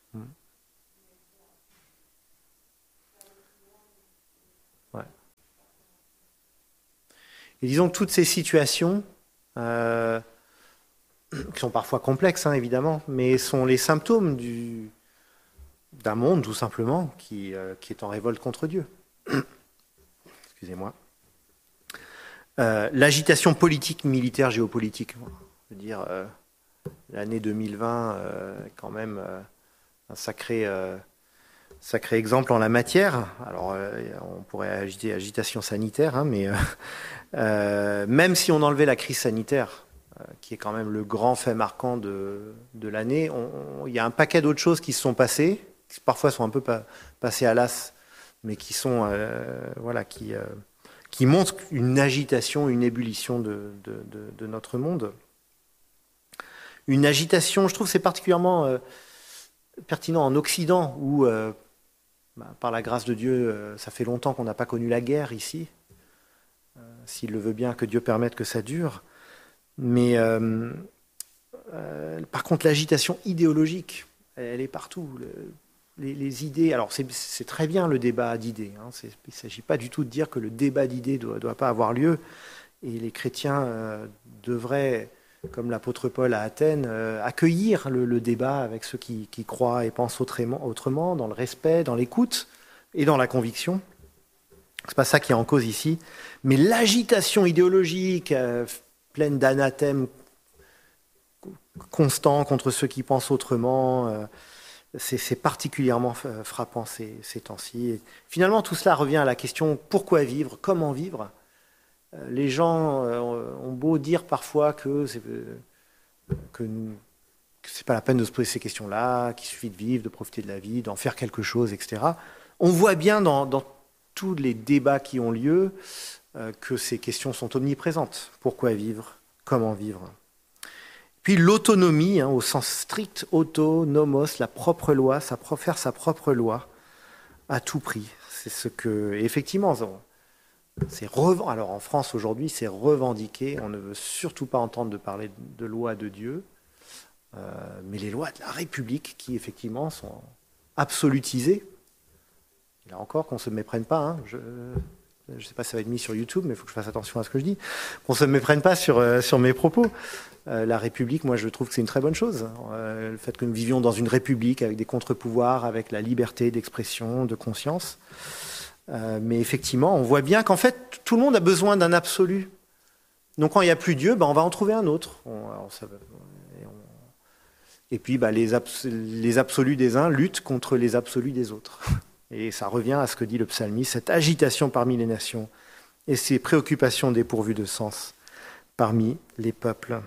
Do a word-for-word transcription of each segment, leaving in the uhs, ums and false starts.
Ouais. Et disons que toutes ces situations, euh, qui sont parfois complexes, hein, évidemment, mais sont les symptômes du, d'un monde, tout simplement, qui, euh, qui est en révolte contre Dieu. Excusez-moi. Euh, l'agitation politique, militaire, géopolitique. Je veux dire, euh, l'année deux mille vingt, euh, quand même, euh, un sacré, euh, sacré exemple en la matière. Alors, euh, on pourrait agiter agitation sanitaire, hein, mais euh, euh, même si on enlevait la crise sanitaire, euh, qui est quand même le grand fait marquant de, de l'année, il y a un paquet d'autres choses qui se sont passées, qui parfois sont un peu pa passées à l'as, mais qui sont, euh, voilà, qui... Euh, qui montre une agitation, une ébullition de, de, de, de notre monde. Une agitation, je trouve c'est particulièrement euh, pertinent en Occident, où, euh, bah, par la grâce de Dieu, euh, ça fait longtemps qu'on n'a pas connu la guerre ici, euh, s'il le veut bien, que Dieu permette que ça dure. Mais euh, euh, par contre, l'agitation idéologique, elle est partout. Le, Les, les idées, alors c'est très bien le débat d'idées, hein, il ne s'agit pas du tout de dire que le débat d'idées ne doit, doit pas avoir lieu, et les chrétiens euh, devraient, comme l'apôtre Paul à Athènes, euh, accueillir le, le débat avec ceux qui, qui croient et pensent autrement, autrement, dans le respect, dans l'écoute et dans la conviction. C'est pas ça qui est en cause ici, mais l'agitation idéologique euh, pleine d'anathèmes constants contre ceux qui pensent autrement, euh, c'est particulièrement frappant ces, ces temps-ci. Finalement, tout cela revient à la question pourquoi vivre, comment vivre. Les gens ont beau dire parfois que c'est que c'est pas la peine de se poser ces questions-là, qu'il suffit de vivre, de profiter de la vie, d'en faire quelque chose, et cetera. On voit bien dans, dans tous les débats qui ont lieu euh, que ces questions sont omniprésentes. Pourquoi vivre? Comment vivre? Puis l'autonomie, hein, au sens strict, autonomos, la propre loi, ça faire sa propre loi à tout prix. C'est ce que, et effectivement, c'est alors en France aujourd'hui, c'est revendiqué. On ne veut surtout pas entendre de parler de loi de Dieu, euh, mais les lois de la République qui effectivement sont absolutisées. Là encore, qu'on ne se méprenne pas. Hein, je ne sais pas si ça va être mis sur YouTube, mais il faut que je fasse attention à ce que je dis. Qu'on ne se méprenne pas sur, euh, sur mes propos. Euh, la République, moi je trouve que c'est une très bonne chose. Euh, le fait que nous vivions dans une République avec des contre-pouvoirs, avec la liberté d'expression, de conscience. Euh, mais effectivement, on voit bien qu'en fait, tout le monde a besoin d'un absolu. Donc quand il n'y a plus Dieu, ben, on va en trouver un autre. On, alors, ça, et, on... et puis ben, les, abs les absolus des uns luttent contre les absolus des autres. Et ça revient à ce que dit le psalmiste, cette agitation parmi les nations et ces préoccupations dépourvues de sens parmi les peuples.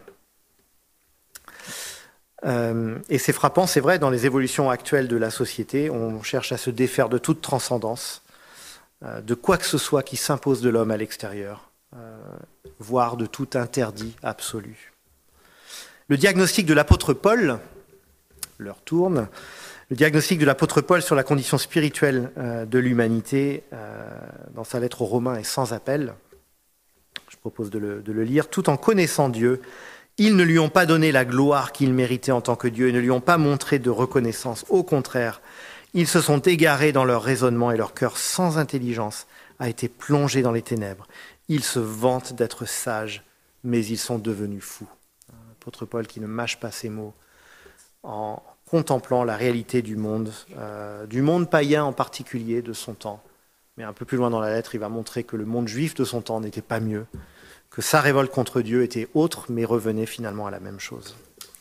Euh, et c'est frappant, c'est vrai, dans les évolutions actuelles de la société, on cherche à se défaire de toute transcendance, euh, de quoi que ce soit qui s'impose de l'homme à l'extérieur, euh, voire de tout interdit absolu. Le diagnostic de l'apôtre Paul, l'heure tourne, le diagnostic de l'apôtre Paul sur la condition spirituelle euh, de l'humanité, euh, dans sa lettre aux Romains, est sans appel. Je propose de le, de le lire. Tout en connaissant Dieu, ils ne lui ont pas donné la gloire qu'il méritait en tant que Dieu et ne lui ont pas montré de reconnaissance. Au contraire, ils se sont égarés dans leur raisonnement et leur cœur sans intelligence a été plongé dans les ténèbres. Ils se vantent d'être sages, mais ils sont devenus fous. L'apôtre Paul qui ne mâche pas ses mots en contemplant la réalité du monde, euh, du monde païen en particulier de son temps. Mais un peu plus loin dans la lettre, il va montrer que le monde juif de son temps n'était pas mieux, que sa révolte contre Dieu était autre, mais revenait finalement à la même chose.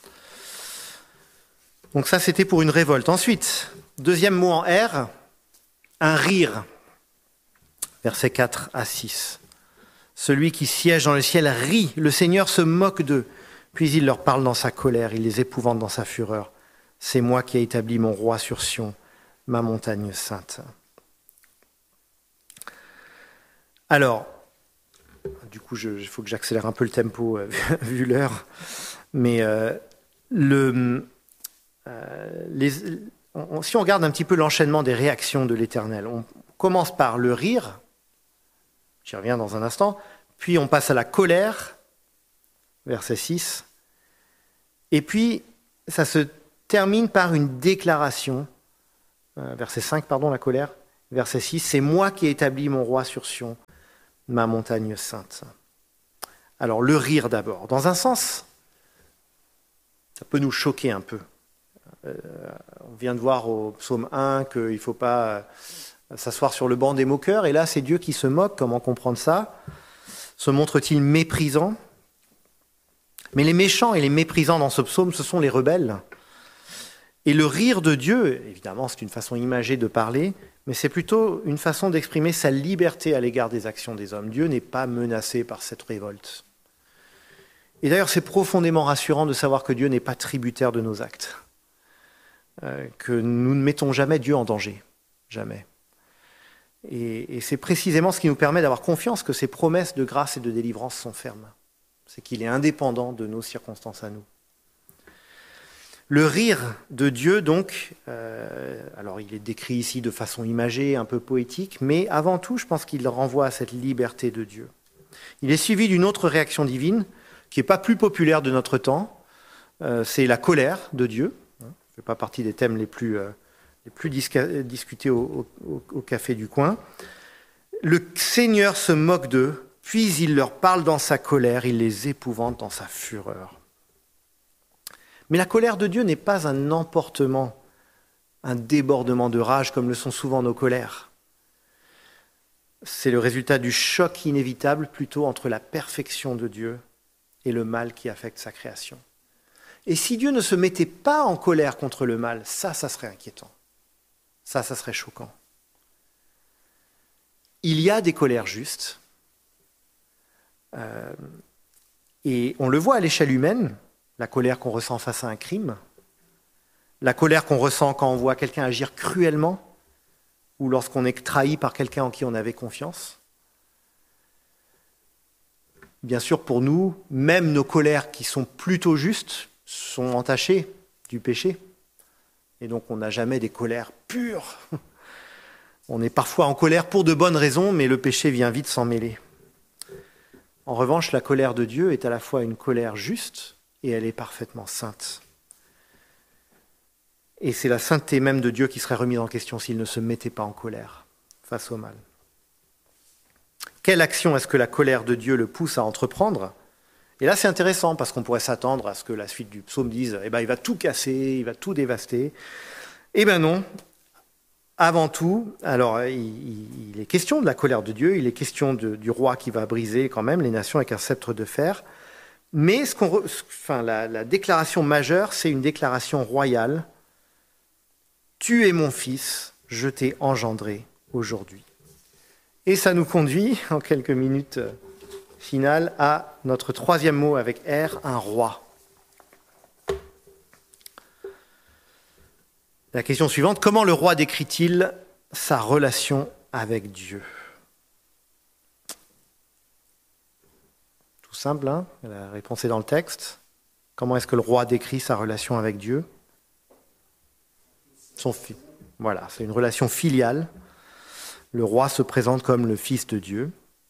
Donc ça, c'était pour une révolte. Ensuite, deuxième mot en R, un rire. Versets quatre à six. Celui qui siège dans le ciel rit, le Seigneur se moque d'eux, puis il leur parle dans sa colère, il les épouvante dans sa fureur. C'est moi qui ai établi mon roi sur Sion, ma montagne sainte. Alors, du coup, il faut que j'accélère un peu le tempo, euh, vu l'heure. Mais euh, le, euh, les, on, si on regarde un petit peu l'enchaînement des réactions de l'Éternel, on commence par le rire, j'y reviens dans un instant, puis on passe à la colère, verset six, et puis ça se termine par une déclaration. Euh, verset cinq, pardon, la colère. Verset six, c'est moi qui ai établi mon roi sur Sion, ma montagne sainte. Alors, le rire d'abord. Dans un sens, ça peut nous choquer un peu. Euh, on vient de voir au psaume un qu'il ne faut pas euh, s'asseoir sur le banc des moqueurs, et là, c'est Dieu qui se moque. Comment comprendre ça? Se montre-t-il méprisant? Mais les méchants et les méprisants dans ce psaume, ce sont les rebelles. Et le rire de Dieu, évidemment, c'est une façon imagée de parler, mais c'est plutôt une façon d'exprimer sa liberté à l'égard des actions des hommes. Dieu n'est pas menacé par cette révolte. Et d'ailleurs, c'est profondément rassurant de savoir que Dieu n'est pas tributaire de nos actes, euh, que nous ne mettons jamais Dieu en danger, jamais. Et, et c'est précisément ce qui nous permet d'avoir confiance que ses promesses de grâce et de délivrance sont fermes. C'est qu'il est indépendant de nos circonstances à nous. Le rire de Dieu, donc, euh, alors il est décrit ici de façon imagée, un peu poétique, mais avant tout, je pense qu'il renvoie à cette liberté de Dieu. Il est suivi d'une autre réaction divine, qui n'est pas plus populaire de notre temps, euh, c'est la colère de Dieu. Ça ne fait pas partie des thèmes les plus, euh, les plus disca- discutés au, au, au café du coin. Le Seigneur se moque d'eux, puis il leur parle dans sa colère, il les épouvante dans sa fureur. Mais la colère de Dieu n'est pas un emportement, un débordement de rage comme le sont souvent nos colères. C'est le résultat du choc inévitable plutôt entre la perfection de Dieu et le mal qui affecte sa création. Et si Dieu ne se mettait pas en colère contre le mal, ça, ça serait inquiétant. Ça, ça serait choquant. Il y a des colères justes, euh, et on le voit à l'échelle humaine. La colère qu'on ressent face à un crime, la colère qu'on ressent quand on voit quelqu'un agir cruellement, ou lorsqu'on est trahi par quelqu'un en qui on avait confiance. Bien sûr, pour nous, même nos colères qui sont plutôt justes sont entachées du péché. Et donc on n'a jamais des colères pures. On est parfois en colère pour de bonnes raisons, mais le péché vient vite s'en mêler. En revanche, la colère de Dieu est à la fois une colère juste, et elle est parfaitement sainte. Et c'est la sainteté même de Dieu qui serait remise en question s'il ne se mettait pas en colère face au mal. Quelle action est-ce que la colère de Dieu le pousse à entreprendre? Et là, c'est intéressant, parce qu'on pourrait s'attendre à ce que la suite du psaume dise eh ben, il va tout casser, il va tout dévaster. Eh bien non. Avant tout, alors il, il est question de la colère de Dieu, il est question de, du roi qui va briser quand même les nations avec un sceptre de fer. Mais ce qu'on, enfin, la, la déclaration majeure, c'est une déclaration royale. Tu es mon fils, je t'ai engendré aujourd'hui. Et ça nous conduit, en quelques minutes finales, à notre troisième mot avec R, un roi. La question suivante, comment le roi décrit-il sa relation avec Dieu? Tout simple, hein, la réponse est dans le texte. Comment est-ce que le roi décrit sa relation avec Dieu? Son fils. Voilà, c'est une relation filiale. Le roi se présente comme le fils de Dieu.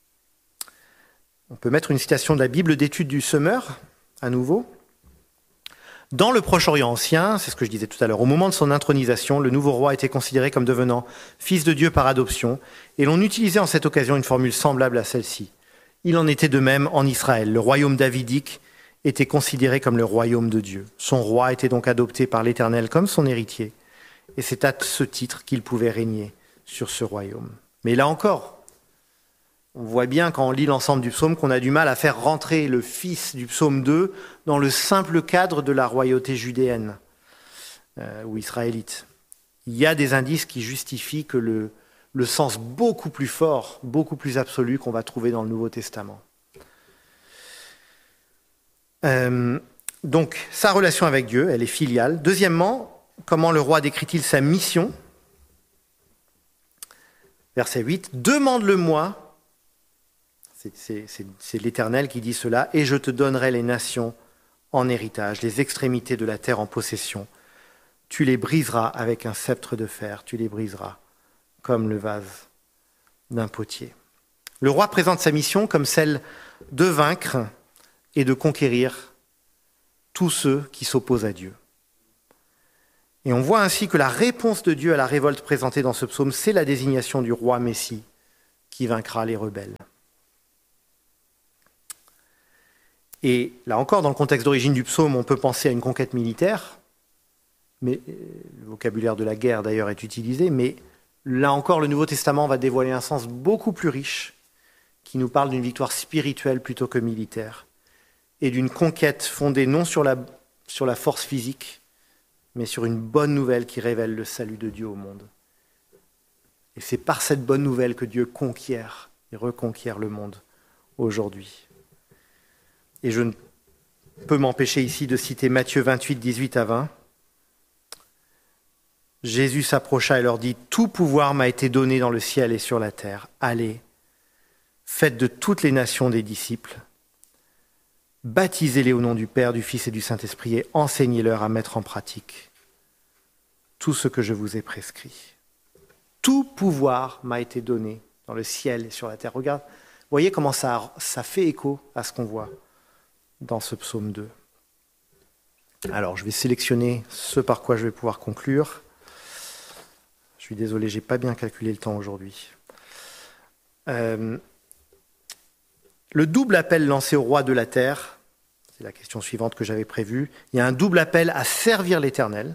On peut mettre une citation de la Bible d'études du Semeur, à nouveau. Dans le Proche-Orient ancien, c'est ce que je disais tout à l'heure, au moment de son intronisation, le nouveau roi était considéré comme devenant fils de Dieu par adoption, et l'on utilisait en cette occasion une formule semblable à celle-ci. Il en était de même en Israël. Le royaume davidique était considéré comme le royaume de Dieu. Son roi était donc adopté par l'Éternel comme son héritier, et c'est à ce titre qu'il pouvait régner sur ce royaume. Mais là encore, on voit bien quand on lit l'ensemble du psaume qu'on a du mal à faire rentrer le fils du psaume deux dans le simple cadre de la royauté judéenne euh, ou israélite. Il y a des indices qui justifient que le, le sens beaucoup plus fort, beaucoup plus absolu qu'on va trouver dans le Nouveau Testament. Euh, donc, sa relation avec Dieu, elle est filiale. Deuxièmement, comment le roi décrit-il sa mission? Verset huit, « Demande-le-moi » C'est, c'est, c'est, c'est l'Éternel qui dit cela, « et je te donnerai les nations en héritage, les extrémités de la terre en possession. Tu les briseras avec un sceptre de fer, tu les briseras comme le vase d'un potier. » Le roi présente sa mission comme celle de vaincre et de conquérir tous ceux qui s'opposent à Dieu. Et on voit ainsi que la réponse de Dieu à la révolte présentée dans ce psaume, c'est la désignation du roi Messie qui vaincra les rebelles. Et là encore, dans le contexte d'origine du psaume, on peut penser à une conquête militaire, mais le vocabulaire de la guerre d'ailleurs est utilisé, mais là encore, le Nouveau Testament va dévoiler un sens beaucoup plus riche, qui nous parle d'une victoire spirituelle plutôt que militaire, et d'une conquête fondée non sur la, sur la force physique, mais sur une bonne nouvelle qui révèle le salut de Dieu au monde. Et c'est par cette bonne nouvelle que Dieu conquiert et reconquiert le monde aujourd'hui. Et je ne peux m'empêcher ici de citer Matthieu vingt-huit, dix-huit à vingt. Jésus s'approcha et leur dit « Tout pouvoir m'a été donné dans le ciel et sur la terre. Allez, faites de toutes les nations des disciples. Baptisez-les au nom du Père, du Fils et du Saint-Esprit et enseignez-leur à mettre en pratique tout ce que je vous ai prescrit. Tout pouvoir m'a été donné dans le ciel et sur la terre. » Regarde, voyez comment ça, ça fait écho à ce qu'on voit dans ce psaume deux. Alors, je vais sélectionner ce par quoi je vais pouvoir conclure. Je suis désolé, je n'ai pas bien calculé le temps aujourd'hui. Euh, le double appel lancé au roi de la terre, c'est la question suivante que j'avais prévue. Il y a un double appel à servir l'Éternel.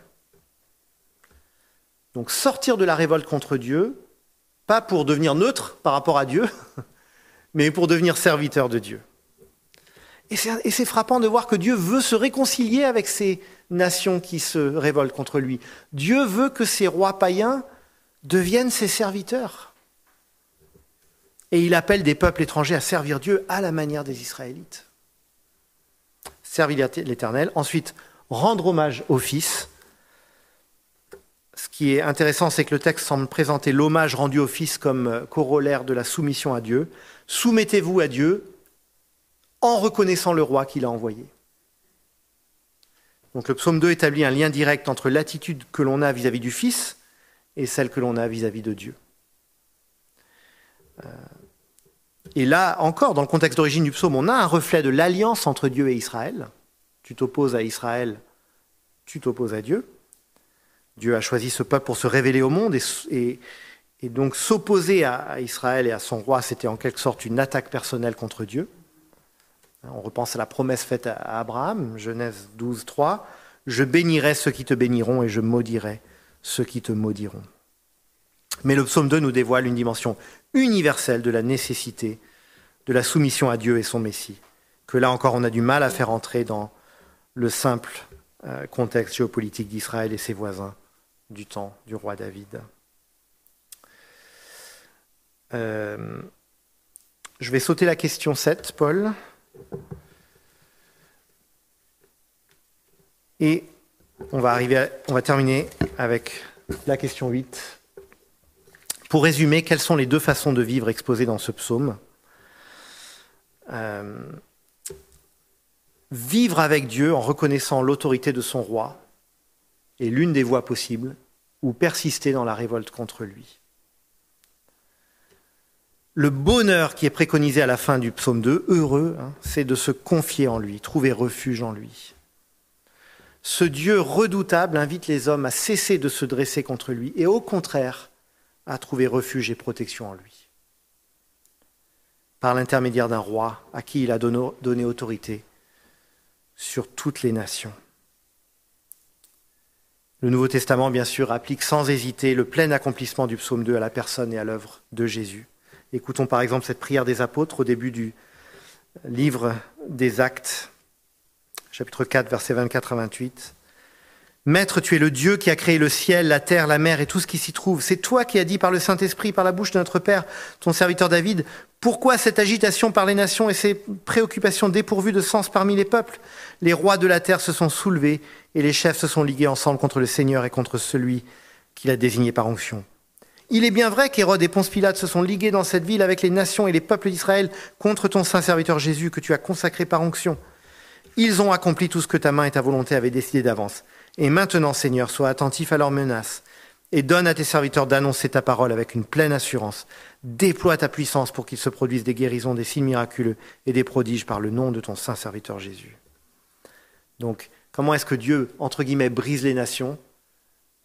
Donc sortir de la révolte contre Dieu, pas pour devenir neutre par rapport à Dieu, mais pour devenir serviteur de Dieu. Et c'est, et c'est frappant de voir que Dieu veut se réconcilier avec ces nations qui se révoltent contre lui. Dieu veut que ces rois païens deviennent ses serviteurs. Et il appelle des peuples étrangers à servir Dieu à la manière des Israélites. Servir l'Éternel. Ensuite, rendre hommage au Fils. Ce qui est intéressant, c'est que le texte semble présenter l'hommage rendu au Fils comme corollaire de la soumission à Dieu. Soumettez-vous à Dieu en reconnaissant le roi qu'il a envoyé. Donc le psaume deux établit un lien direct entre l'attitude que l'on a vis-à-vis du Fils et celle que l'on a vis-à-vis de Dieu. Et là, encore, dans le contexte d'origine du psaume, on a un reflet de l'alliance entre Dieu et Israël. Tu t'opposes à Israël, tu t'opposes à Dieu. Dieu a choisi ce peuple pour se révéler au monde et, et, et donc s'opposer à, à Israël et à son roi, c'était en quelque sorte une attaque personnelle contre Dieu. On repense à la promesse faite à Abraham, Genèse douze, trois. « Je bénirai ceux qui te béniront et je maudirai ceux qui te maudiront. » Mais le psaume deux nous dévoile une dimension universelle de la nécessité de la soumission à Dieu et son Messie, que là encore on a du mal à faire entrer dans le simple contexte géopolitique d'Israël et ses voisins du temps du roi David. Euh, je vais sauter la question sept, Paul. Et on va, arriver à, on va terminer avec la question huit. Pour résumer, quelles sont les deux façons de vivre exposées dans ce psaume ? euh, Vivre avec Dieu en reconnaissant l'autorité de son roi est l'une des voies possibles, ou persister dans la révolte contre lui. Le bonheur qui est préconisé à la fin du psaume deux, heureux, hein, c'est de se confier en lui, trouver refuge en lui. Ce Dieu redoutable invite les hommes à cesser de se dresser contre lui et au contraire à trouver refuge et protection en lui. Par l'intermédiaire d'un roi à qui il a donné, donné autorité sur toutes les nations. Le Nouveau Testament, bien sûr, applique sans hésiter le plein accomplissement du psaume deux à la personne et à l'œuvre de Jésus. Écoutons par exemple cette prière des apôtres au début du livre des Actes, chapitre quatre, versets vingt-quatre à vingt-huit. « Maître, tu es le Dieu qui a créé le ciel, la terre, la mer et tout ce qui s'y trouve. C'est toi qui as dit par le Saint-Esprit, par la bouche de notre Père, ton serviteur David, pourquoi cette agitation par les nations et ces préoccupations dépourvues de sens parmi les peuples ? Les rois de la terre se sont soulevés et les chefs se sont ligués ensemble contre le Seigneur et contre celui qu'il a désigné par onction. Il est bien vrai qu'Hérode et Ponce Pilate se sont ligués dans cette ville avec les nations et les peuples d'Israël contre ton saint serviteur Jésus que tu as consacré par onction. Ils ont accompli tout ce que ta main et ta volonté avaient décidé d'avance. Et maintenant, Seigneur, sois attentif à leurs menaces et donne à tes serviteurs d'annoncer ta parole avec une pleine assurance. Déploie ta puissance pour qu'il se produise des guérisons, des signes miraculeux et des prodiges par le nom de ton saint serviteur Jésus. » Donc, comment est-ce que Dieu, entre guillemets, brise les nations ?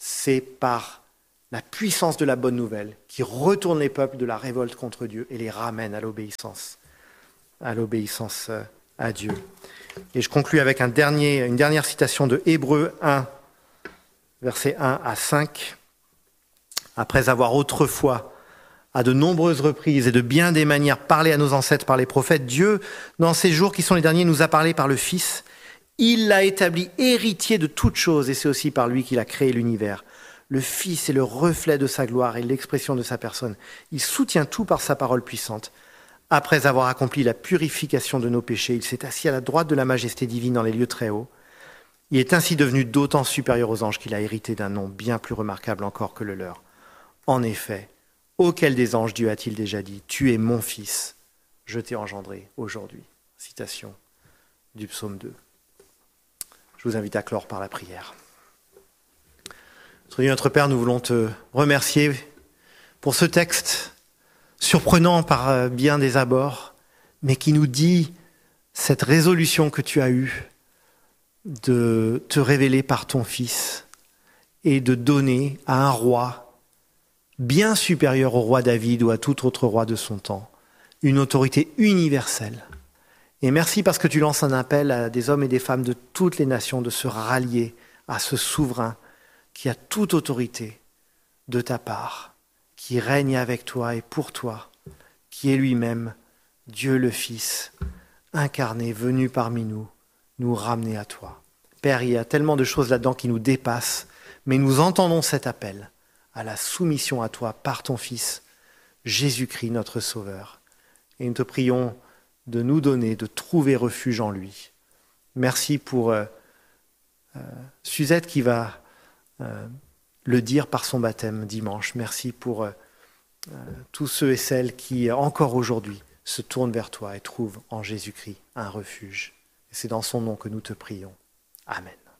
c'est par la puissance de la bonne nouvelle qui retourne les peuples de la révolte contre Dieu et les ramène à l'obéissance, à l'obéissance à Dieu. Et je conclus avec un dernier, une dernière citation de Hébreux un, versets un à cinq. Après avoir autrefois, à de nombreuses reprises et de bien des manières, parlé à nos ancêtres par les prophètes, Dieu, dans ces jours qui sont les derniers, nous a parlé par le Fils. Il l'a établi héritier de toutes choses, et c'est aussi par lui qu'il a créé l'univers. Le Fils est le reflet de sa gloire et l'expression de sa personne. Il soutient tout par sa parole puissante. Après avoir accompli la purification de nos péchés, il s'est assis à la droite de la majesté divine dans les lieux très hauts. Il est ainsi devenu d'autant supérieur aux anges qu'il a hérité d'un nom bien plus remarquable encore que le leur. En effet, auquel des anges Dieu a-t-il déjà dit « Tu es mon Fils, je t'ai engendré aujourd'hui ». Citation du psaume deux. Je vous invite à clore par la prière. Notre Dieu, notre Père, nous voulons te remercier pour ce texte surprenant par bien des abords, mais qui nous dit cette résolution que tu as eue de te révéler par ton Fils et de donner à un roi bien supérieur au roi David ou à tout autre roi de son temps une autorité universelle. Et merci parce que tu lances un appel à des hommes et des femmes de toutes les nations de se rallier à ce souverain qui a toute autorité de ta part, qui règne avec toi et pour toi, qui est lui-même Dieu le Fils, incarné, venu parmi nous, nous ramener à toi. Père, il y a tellement de choses là-dedans qui nous dépassent, mais nous entendons cet appel à la soumission à toi par ton Fils, Jésus-Christ, notre Sauveur. Et nous te prions de nous donner, de trouver refuge en lui. Merci pour euh, euh, Suzette qui va euh, le dire par son baptême dimanche. Merci pour euh, euh, tous ceux et celles qui, encore aujourd'hui, se tournent vers toi et trouvent en Jésus-Christ un refuge. Et c'est dans son nom que nous te prions. Amen.